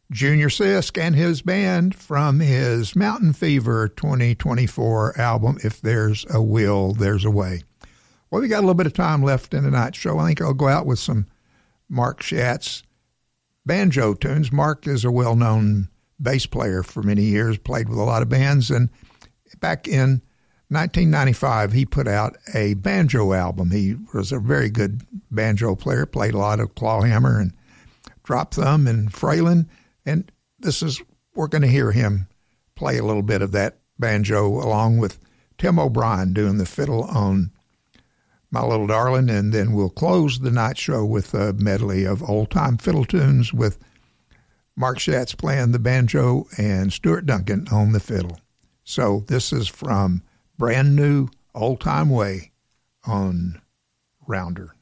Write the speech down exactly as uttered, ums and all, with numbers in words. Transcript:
Junior Sisk and his band from his Mountain Fever twenty twenty-four album, If There's a Will, There's a Way. Well, we got a little bit of time left in tonight's show. I think I'll go out with some Mark Schatz banjo tunes. Mark is a well-known bass player for many years, played with a lot of bands, and back in nineteen ninety-five, he put out a banjo album. He was a very good banjo player, played a lot of clawhammer and drop thumb and fralin, and this is, we're going to hear him play a little bit of that banjo along with Tim O'Brien doing the fiddle on My Little Darling, and then we'll close the night show with a medley of old-time fiddle tunes with Mark Schatz playing the banjo and Stuart Duncan on the fiddle. So this is from Brand New Old Time Way on Rounder.